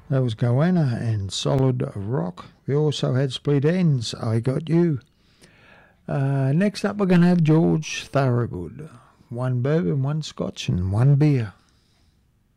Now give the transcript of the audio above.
That was Goanna and Solid Rock. We also had Split Ends, I Got You. Next up we're going to have George Thorogood. One bourbon, one scotch and one beer.